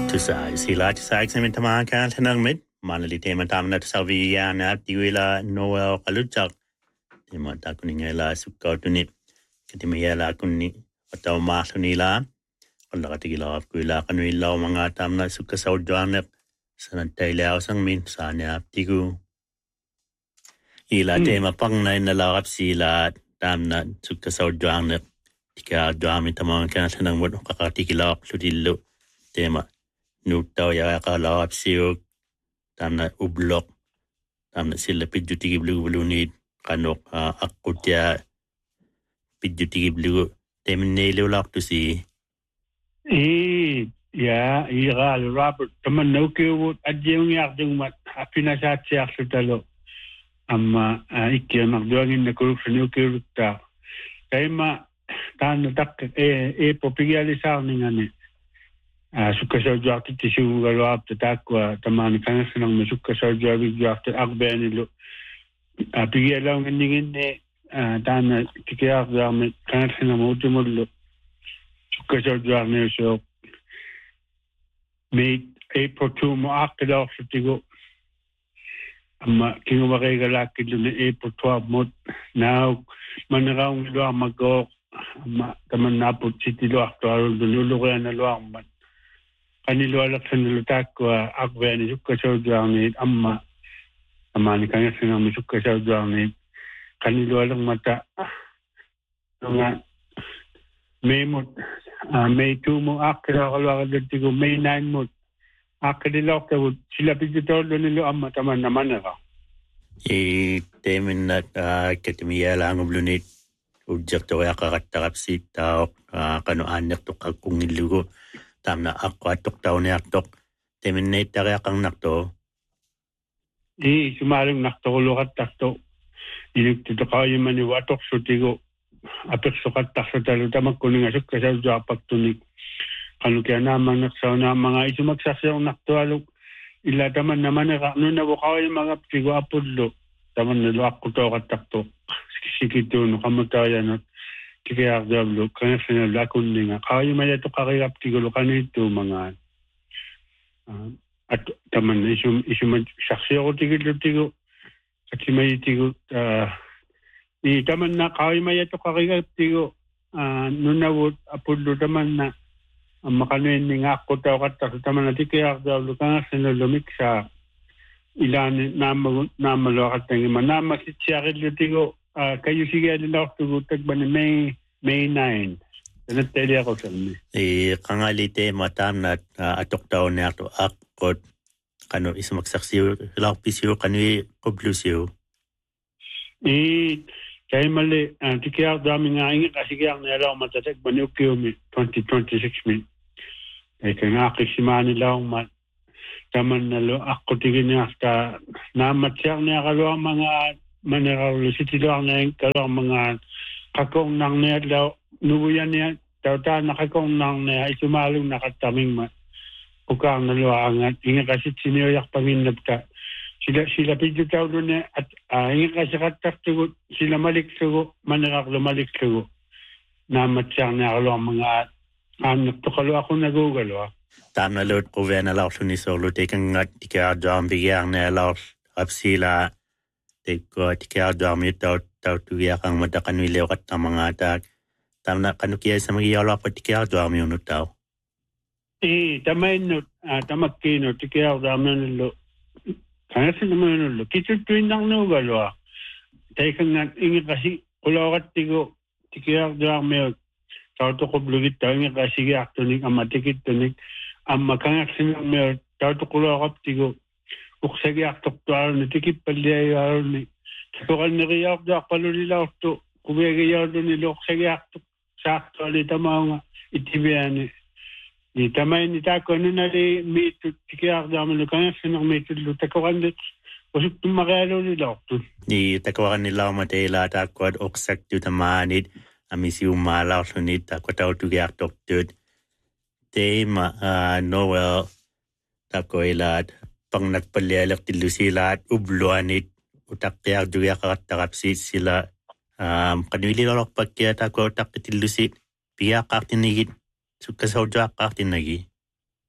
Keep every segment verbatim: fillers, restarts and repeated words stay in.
Tusai sila tusai eksamen tamaan kan tanang mit manali tema tam na tusawi ya na tiwila Noel kalutsak tema ta kuninga la sukau tunit ketima ya la kunni atau mahluni la alla katigila kuila kanui law mga tam na sukka saudwanek sanantay lao sang min sana tigu ila tema pang na inalakap sila tam na sukka saudwanek tika dwami tamaan kan tanang mit kakatigila kludillo tema nutaw ya kalawap siyo tamna ublok tamna sila pidjuti giblu bulunid kanok uh, akutya pidjuti giblu teminele ulak tu si eh ya ira Robert taman no ke wot adjeng yak ding mat apinasat siya sutalo amma ikke magduangin na korupsyon no ke rukta kay ma tan tak e e popigialisar ningane Uh, suka sa juakti tisu galwap tatakwa tamani kana sanang masuka sa juakti juakti akbeni lo uh, pigi alaw ngindingin ne uh, tana tikiyak dami kana sanang mutumul lo suka sa juakti ne so may April two mo akilaw sa tigo amma kingo bakay galaki lo na April twelve mo now manaraw lo ang mag-o amma taman napot city lo akto aron dunulo kaya na lo ang man kanilo alak sa nilutak ko akbeni sukka sa udyang amma amani kanya sinang sukka sa udyang kanilo alak mata nga may mo may two mo akira kalwa kadatigo may nine mo akadilok ka sila pidutolo nilo amma taman naman ako e temin na katimiya lang ublunit ujak to ya kakatakap sitaw kano anak to kakungilugo tamna ako atok taw ni atok teminate tari akang nakto di sumaling nakto ko lukat takto iligtito kayo mani watok sutigo apek sukat takso talo tamag kuning asok kasi japak tunik kanu kaya naman naksaw na mga isu magsasyaw nakto alok ila taman naman no na bukaw yung mga ptigo apudlo taman nalo ako to katakto sikito no kamatayan at kaya dablo kaya final la kuninga kaya maya to kakayap tigolo kanito mga uh, at taman isu isu saksi ako tigilo tigo kasi may tigo uh, i taman na kaya maya to kakayap tigo uh, nunawot apudlo taman na uh, makanuin nga ako tao kata taman na kaya dablo kaya final lumik sa ilan na namalokat ng manama si Chakil tigo Uh, kayo sige din ako tugutag ba ni May May ninth. Nanatili ako sa ni. E kangalite matam na uh, atok taon na ato akot kano isa magsaksiyo lakpisiyo kanwi kublusiyo. E kaya mali uh, tikiyak dami nga ingin kasi kaya nila ako matatag ba ni Ukiyo mi twenty twenty-six mi. Kaya kaya nga kisimani lang mat taman nalo ako tigin niya hasta namatsyak niya kalo ang mga maneraw city lang na yung kalawang mga kakong nang niya daw nubuyan niya daw ta nakakong nang niya isumalong nakataming ma ukang naluangan inga kasi siniyak paminab ka sila sila pidyo tao doon niya at uh, inga kasi katak tugo sila malik tugo maneraw lumalik tugo na matsyang niya kalawang mga anak to kalawang ako nagugalo tam na lot ko vena law sunisolo tekang nga tika jam bigyan na law apsila ko tikiya dami taw taw tuya kang madakan wilew kat mga atak tam na kanukiya sa mga yala pa tikiya dami uno taw eh tamay no tamak kino tikiya dami no kaya sa naman no kitu tuin nang no galwa tay kang ingi kasi kulakat tigo tikiya dami taw to ko blugit taw ingi kasi aktonik amatikit tonik amma kang aksin me taw to kulakat tigo uksagi aktok tuar ni tikip palya yaro ni tukal ni riyak da palulila to kubege yaro ni uksagi aktok sakto ali tama itibiyani ni tamay ni tako no na li mitu tikiyak da mo kan sinong mitu takokan dit usik tumagalo ni dokto ni takokan ni law matela takwad uksak tu tamanit amisi umalaw sunit takwataw tugiyak doktor tema Noel takoilat pang nagpalialak tilo sila at ubluanit utak kaya duya kakatakapsit sila um, kanwili lalok pagkiyata ko utak tilo sit piya kaktinigit suka sa udya kaktinagi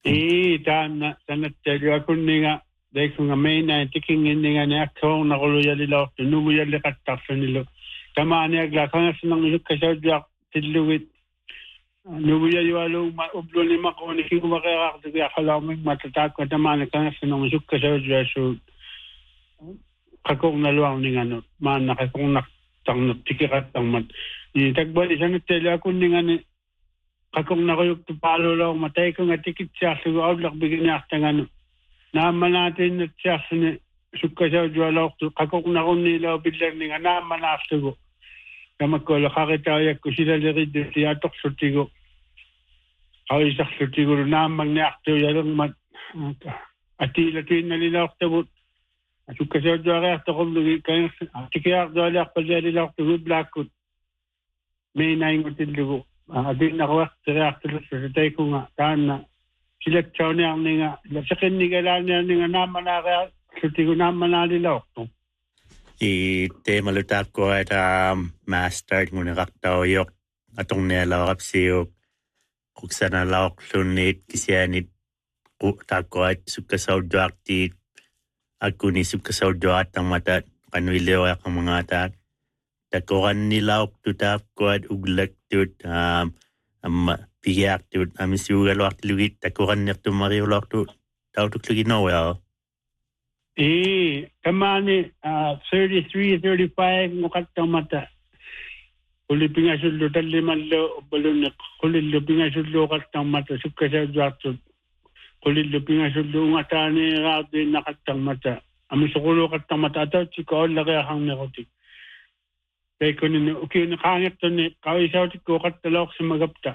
I taanna sanattalua kunninga deikunga meina tikingиннинга неаккоорна рулуялилаорту нугуяллеқаттарсунилу тамааниагла кангаснерни суккасаудуақ тиллугит нугуяюалуума ублунимақуни кигумақераартуги ахалаумимма татаакка тамаани кангаснерни суккасаудуассуу qaqornaluarninganut maanna qaqornartarnut tikiqattармат и такбали санатталуа kunнingani qaqornaruyuktu paalulaorma taikunga tikitsaarlugu aullarpiginiartanganu naammanaatinnatsiarsuni sukkasaujualaortu qaqornarunniilau pillarninga naammanaarlugu kamakkola qaritaajakku silaleriddu tiatorlutigu qaisarlutigulu naammagniartuuyalermat atiilatuinnalilaortavut sukkasaujuariartoqorlugi kains tikiartualiarpalialilaortugu blaakkut meinaingutillugu adinnaruartiriartullu taikunga taanna silatsauniarninga laseqinnigalaaniarninga naammanaarea lutigu naammanaalilaortu I teemalutaakkuaita master nguniraqtaujoq atornialaorapsiuq quksanalaorlunnit kisianit taakkuat sukkasaujuartiit akkuni sukkasaujuartarmatat qanuileoaqamangataak takorannilaortu taakkuat uglaktut amma pigiartut amisuugaluartilugit takorannertumariuloortu tautuklugi nowel I tamani thirty-three thirty-five muqattamata ulipingasullu tallimallu balunne qulillu pingasullu qattamata sukkasaujuartut qulillu pingasullu ungataani raadinna qattamata amisuqulu qattamata atautikku ollaqiaqarnerutik taikunni ukini qaangertunni qawisautikku qattaloorsimagapta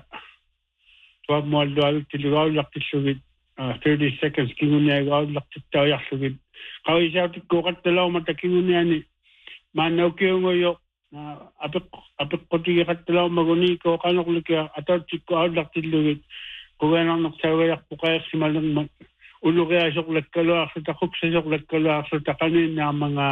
tuammuallualuktilugaullaqtillugit thirty seconds kingunniagaullartittaujarlugit qawisautikku qattaloormata kingunniani maannaukiunguyo apiq apiqqutigi qattaloormaguni ko qanorlukia atautikku aullartillugit quganarnertaugajarpuqaersimalermat uluqiasoqlakkaluarsuta quksasoqlakkaluarsuta qaninnaamanga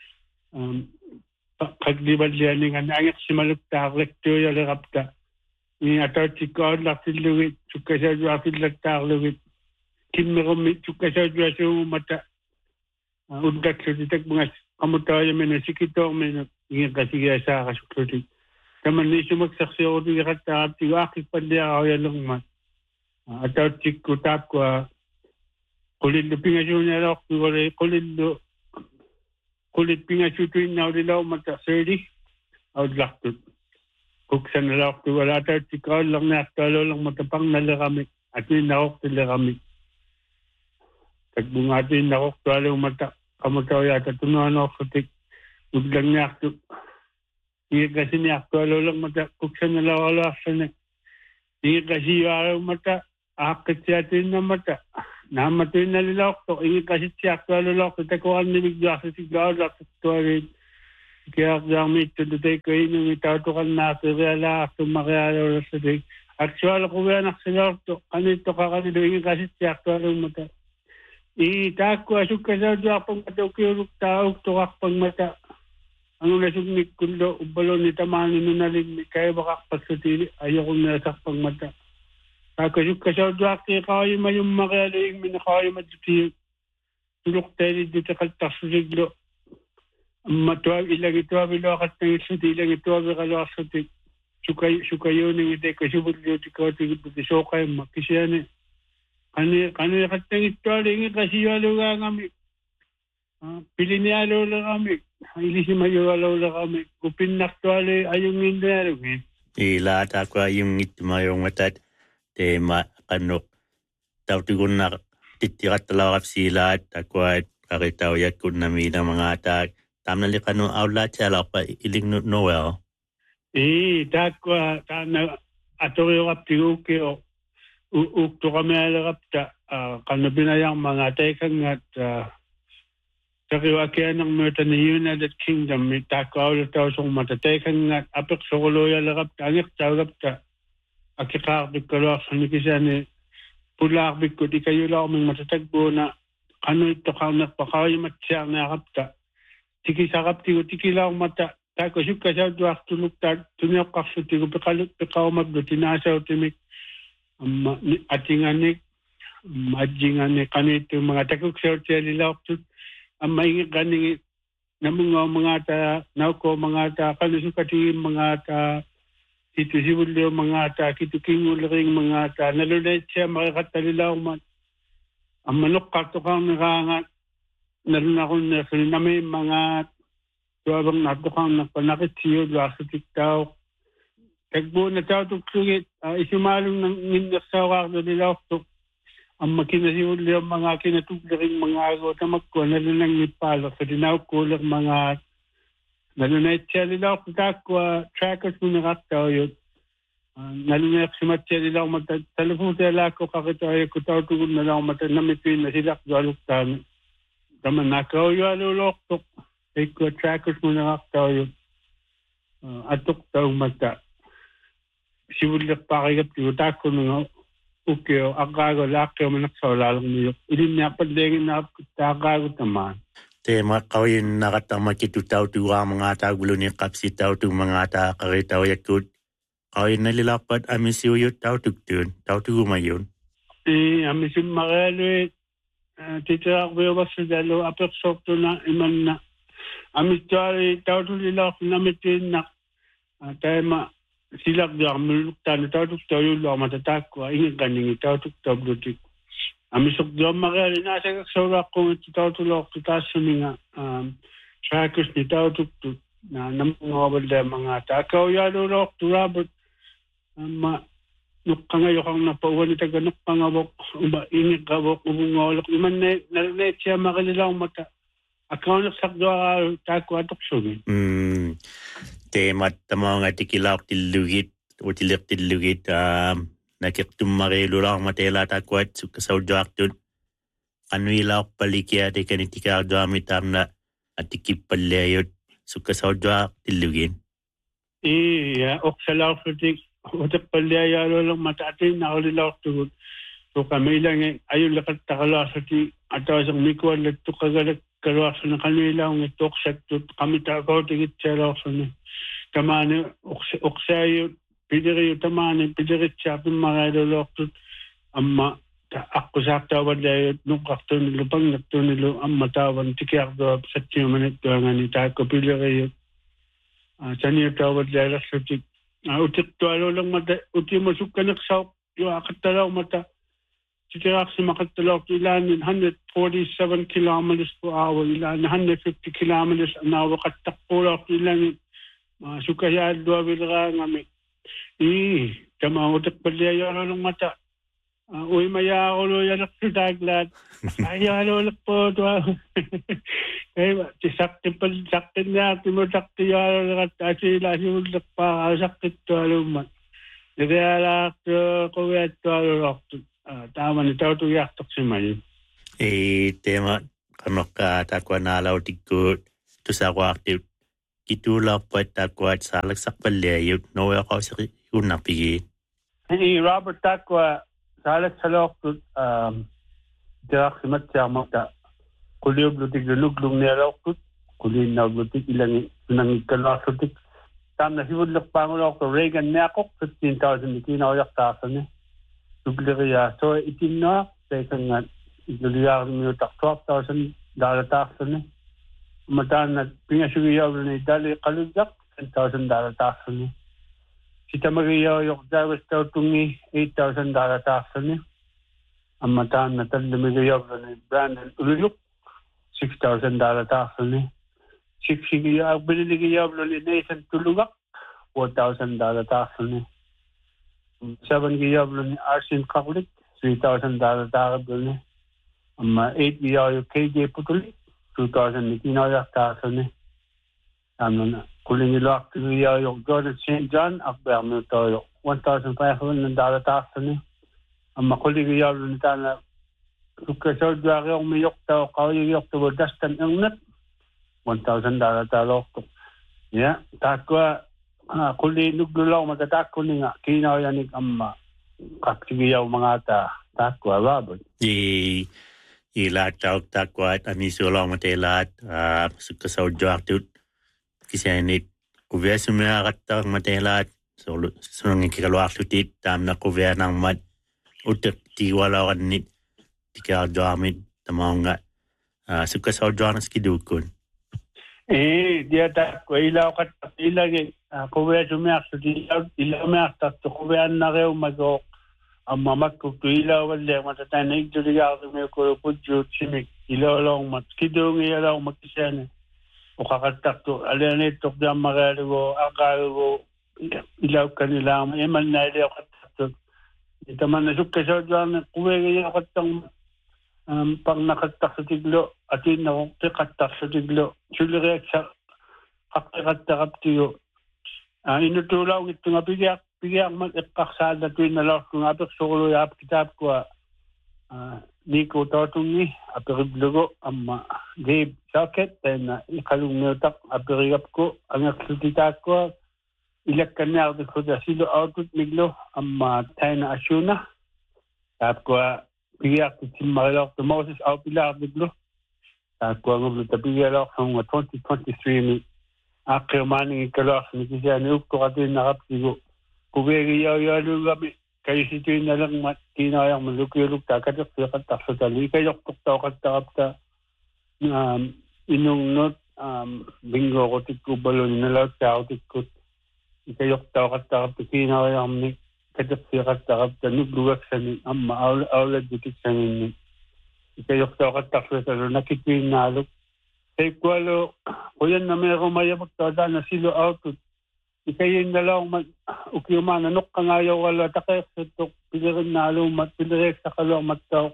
qaqdiballianinga angersimaluktaarlaktuuyalerapta ni atautikku aullartillugit sukkasaujuartillattaarlugit kimmerummi sukkasaujuasuumata uddatlutik bungas qamutaayamena sikitoormena ingeqasigiasaarasuklutik tamanni sumaksarsiorutigeqattaaraptigu aaqqipalliarauyalermat atautikku taakkua qulillu pingasuunialoortugole qulillu qulit pingasutuinnaulilaumata thirty aullartut quksanalaortugala atautikku aullarniartualuulermata parnaleramik atiinnaortileramik takbungaatiinnaortualuumata qamutauyaata tunuanorlutik udlangiartu iiqasiniartualuulermata quksanalaorluarsane iiqasiyuaruumata aaqqitsiatiinnamata naammatuinnalilaorto iiqasitsiartualuulertu takuarnimigduarsitiggaullartuttuagiit kiarjaarmiittu taikkoinungi tautoqannaartirialaartummarialuulersutik aksualequvianarsilaortu qaniittoqaqanilu iiqasitsiartualuumata I taakkua sukkasaujuarpangmata ukiuluktaauqtoqarpangmata angulasugnikkullu uppalunni tamaani nunalinni kaivaqarpassutiili ajoqunniasarpangmata taakka sukkasaujuarti qaayumayummarialu ingmini qaayumattuti tuluqtailiddu teqaltarsusiglu amma tuav ilagituaviluaqattangilluti ilagituaviqaluarsuti sukay sukayuuningi teikka subulluutikootigi sooqaimma kisiani qani qani qattangittuali ingi qasiyualugaangami pilinialuulerami ilisimayualuulerami upinnartuali ayunginnialugi ilaataakua ayungittumayuungatat teema qannuq tautugunnar tittiqattalaorapsiilaat takuat qaritaujakkunnamiilamangataak taamnali qannu aulaatialarpa ilignu nowel I taakkua taana atorioraptiguukkio uktoqamialerapta qannapinajarmanga taikangat taqiwakianermuutani United Kingdom mi taakkuaulutausormata taikangat apeqsoquluuyalerapta angertaugapta akiqaarpikkaluarsani kisani pulaarpikkut ikayulaormingmata takbuuna qanuittoqarnerpa qauyimatsiarniarapta tikisaraptigu tikilaormata taakku sukkasautuartuluktaat tunioqqarsutigu piqalu piqaumatlu tinaasautimi amma atinganik Majingan ni kanito mga takuk sa lilak tut ang maingit ganing na mga mga ta nauko mga ta kanusukati mga ta itu sibulyo mga ta kitu kingulring mga ta nalulay siya makakatalilaw man ang manok katukang nakangat naroon ako na sinamay mga tuwabang natukang napanakit siyo dwa sa tiktaw tagbo na tao tuksugit isumalong ng nindasaw ako nila tuk ang makinasiwal yung mga kinatuglaring mga agaw na magkuha na rin ng nipalo sa dinawkulang mga nalunay siya nila ako takwa trackers mo nakaktaw yun nalunay ako simat siya nila ako matalapong tala ko kakitaw ko tao tugon na lang ako matanamipin na sila kawaluktan taman nakaw yun aluloktok ko trackers mo nakaktaw yun atok taong mata siwulak pa kagap yun tako nung okay, agago lakyo manak sa lalong niyo. Ilin niya padlengin na agago naman. Tema kawin nakatama kitutaw tuwa mga tagulo ni kapsitaw tu mga ta karitaw yakut. Kawin nalilapat amisiyo taw tuktun, taw tu mayon. Eh amisiyo magalo titra ko ba sa dalo apexok to na iman na. Amisyo taw tu lilak na mitin na tema silak dia muluk tan taw tuk taw yulo matatak ko ingin kaning taw tuk taw blutik amisok dia magali na sa sura ko taw tulok tutasunga um trackers ni taw tuk tuk na namngobal da mga takaw yalo lok turabot ma nukangayo kang napawan ita ganok pangabok uba init kabok umungolok iman ne nalet siya makalilaw mata akaw nagsakdo takwa tuksugi mm temat tama nga tikilak tilugit o tilik tilugit um, nakiktumari lulang matela takwat sukasaw jaktun kanwilak palikya de kanitika damit amna atikip palayot sukasaw jak tilugin iya oksalaw sutik utak palaya lang matatin na ulilaw tugot so kami lang ayun lakat takala sutik ataw sa mikwa lato kagalat kalwas na kanwilak ng toksat kami takaw tigit chalaw sunni tamane oksayo pidiri tamane pidiri chapin mga lolok amma ako sakta wala nung kakto nilo pang nakto nilo amma tawan tikyak do sa tiyo manit do nga ni tako pidiri saniyo tawad lala sa tik utik to alo lang mata uti masuk kanak sa yo akatalaw mata titirak si makatalaw ilan one forty-seven kilometers per hour ilan one fifty kilometers an hour katakpulak ilan Uh, sukaya dua bilga ngami i kama utak palya ng mata uh, uy maya ako lo yanak taglataya lo po to kay sakti pal sakti na timo sakti ya kasi la siulak pa sakti to alumat dira to ko wet to alok tama ni tao to yak toksimay e tema kanokka takwa na law tikut to sa wakti kitulak pat takwat salaksak palayot no ako sa yun napigi. Hey Robert takwa salak salok um jak simat siya mata kuliyo blutik luglung nila ko kuliyo na blutik ilang nang kalasotik tam na hiwudlak pangulok to Reagan Nakok fifteen thousand ikinaw yak tasan eh lugliya so itin na sa isang lugliya mo tak twelve thousand dollar tasan eh matan na pinasugiyaw ni dali kalugak ten thousand dollar tax ni sita magiyaw yok dawas taw tungi eight thousand dollar tax ni amatan na tan magiyaw ni Brandon ululuk six thousand dollar tax ni six giyaw biligiyaw ni Nathan tulugak four thousand dollar tax ni seven giyaw ni Arsin Kaklik three thousand dollar tax ni amma eight giyaw K J Putuli two thousand ikinayak tasan eh. Ano na. Kuling ilak tuya yung Jordan Saint John akbar mo to one thousand five hundred dollar tasan eh. Ang makuling iyaw nita na sukasaw dwari yung mayok tao kayo yok to dastan ang net one thousand dollar talok to. Yeah. Takwa kuli nuglulaw matatako ni nga kinaw yanik amma kaksigiyaw mga ta takwa babod. Di ilat tau takwat amisulong matelat uh, sukasaw jaktut kisanit kuvya sumya katak matelat so sunang kikaluak sutit tam na kuvya nang mat utak tiwala kanit tika jamin tamanga suka sa janas kidukun eh dia tak ko ilaw kat ilagi ko we jumiak sa ilaw ilaw miak tak ko we an na reo mago amma makku ilaw wala matatan ik juliga me ko pudju chimik ilaw long mat kidung ilaw makisane o kakatak to alene tok da magalo akalo ilaw kanila eman na ilaw katak ita man suka sa janas ko we ya katang Um, pang nakatak sa tiglo at yun na kung tikatak sa tiglo sulireak sa kakakatakap tiyo uh, inutulaw ito nga bigyak bigyak mag-ikaksada tuwin na lang kung apik sukulo yap kitap ko uh, di ko totong ni apiriblugo amma Gabe Socket na ikalong neutak apirigap ko ang aksulita ko ilak kanya ako ko da silo outut miglo amma tayo na asyuna tap ko Piyak ti malak the Moses out pilar de glo. Ta ko ngul ta piyalo ng twenty twenty-three ni akirmani kalas ni kijani ko atin na kapsigo. Kubegi yaw yaw gabi kay situ na lang mat kinayang malukiluk ta kadak sa katak sa tali kayok tuktaw katak ta um inong not um bingo ko tikko balon na law ta tikko kayok taw katak kinayang ni kadak sa katak ta nubluwak sa ni amma awla dikit sa ni ikayok taw katak sa talo nakikin nalok ay kwalo kuyan na may rumayabot ta na silo outut ikayin na lang ukiuman anok kangayaw wala takay sa tok pilirin nalo mat pilirek sa kalong mataw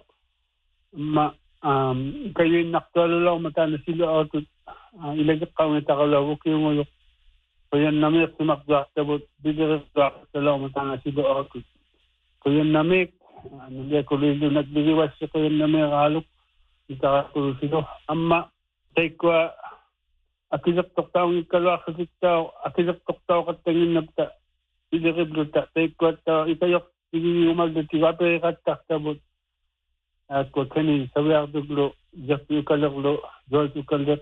ma um ikayin naktalo lang mata na silo outut ilagak kang itakalaw ukiumayok kuyan na may sumakdak tabot bilirek sa lang mata na silo outut kuyan na may nalaya kulilo nagbigiwas sa kuyan na may halok itakakulo silo amma take ko akidak toktaw ng kalwa kasiktaw akidak toktaw katangin nabta iliribluta take ko ta itayok tingin umal de tigape kataktabot at ko kani sabiak duglo just yu kalaklo jolt yu kalak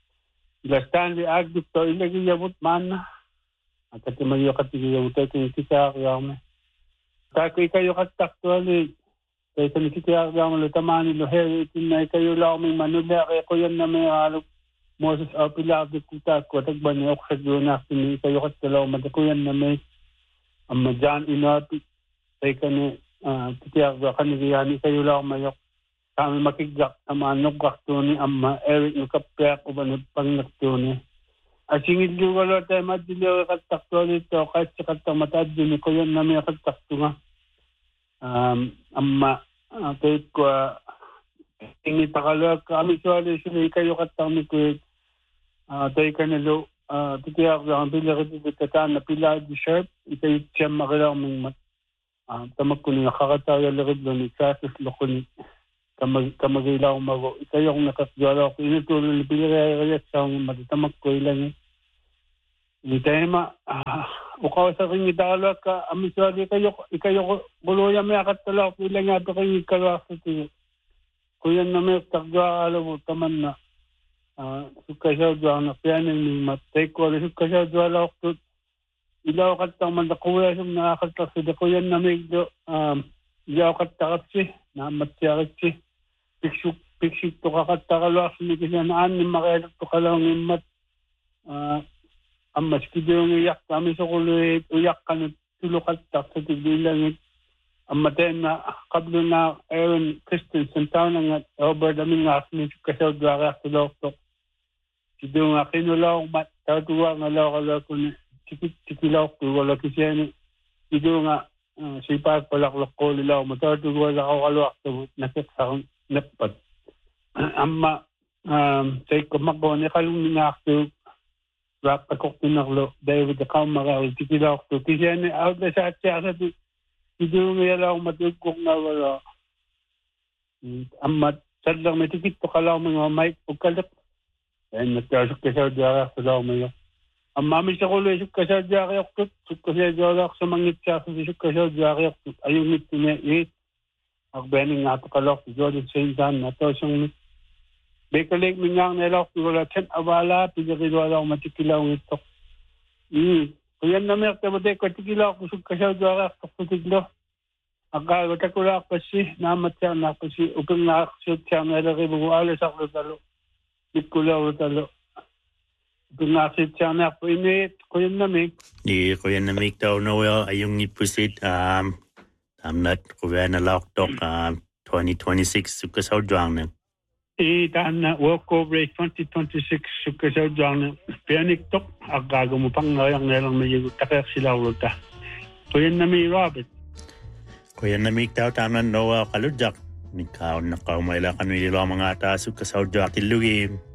ilastan di agduk to ilagi yabot man at atimayo katigiyabot ay kinikita kayame tako ikayo katakto ali kaya sa nikitiyak lang lo tamani lo heri itin na ikayo lang may manula kaya ko yan na may halok Moses apila de kuta ko tagban ni ok sa na ni ikayo katalaw madako yan na may amajan inati kaya kani titiyak ba kanigiyani kayo lang mayok kami makigak ama nugakto ni ama Eric nukapyak o ba nagpangnakto ni asingid yung wala tayo madiliw katakto nito kahit sa katamataad din ko yan na may katakto nga um amma kahit ko ini takalak kami suali sila kayo katami ko tayo kanilo titiyak lang pila katitatan na pila di sharp ikayo siyam makilang mong tamag ko niya kakatawa larib lang ni kasus loko ni kamagilaw mago ikayo kung nakasgala ko inutulo ni pila kaya sa matatamag ko ilang Hindi tayo ma, ukaw sa king italak ka, amiswali kayo, ikayo buluya may akatalak, ilang nga ito kayo ikalak sa tiyo. Kuyan na may takga alaw, taman na. Sukasyaw doon na piyanin ni matay ko, sukasyaw doon alaw ko, ilaw katang mandakuya siyang nakakatak sa kuyan na may ilaw katakap siya, na matsyakat siya. Piksuk, piksuk to kakatakalaw, sinikisya na anim, makailag to kalawang imat. Ang maski yung iyak kami sa kulit, uyak ka na tulukat tak sa tigilangit. Ang matay na kablo na Aaron Christensen taon nga over daming nga asmin kasaw dwara sa doktor. Sido nga kinulaw mat tatuwa nga law kalaw ko na sikilaw ko wala kisya ni. Sido nga sipag palaklak ko lilaw matatuwa na ako kalawak sa nasaksak napat. Amma say ko makone kalong nga ako Rap ako pinaklo dahil with the camera tikilaw ko kasi ni out na sa atya sa hindi mo yala akong matugkong na wala amat sadlang may tikit to kalaw mga mic o kalap ay natasok ka sa dara sa daw mayo ang mami sa kulo isok ka sa dara yakot suk ka sa dara sa mangit siya sa isok ka sa dara yakot ayun nito niya it akbening nga to kalaw si Jordan Saint John na to siyang Bekalig mingang nilok wala chen awala pigil wala matikilaw ito. I kuyan na mer tabote ko tikilaw kusug kasaw dara ko tiglo. Akago takula kasi namatya na kasi upang nakasut siya na rin buwala sa kutalo. Ikula kutalo. Upang nakasut siya na po init kuya namig. Di kuya namig daw no ayong ipusit um tamnat kuya na laktok um twenty twenty-six suka sa udwang na. I taan na walk over twenty twenty-six suka sa udwang na. Pianik tok akago mo pang ngayang nalang may takak sila uta. Kuya namig Robert. Kuya namig daw tamnan no kaludyak. Nikaw na kaumaila kanu ilo mga ata suka sa udwang tilugi.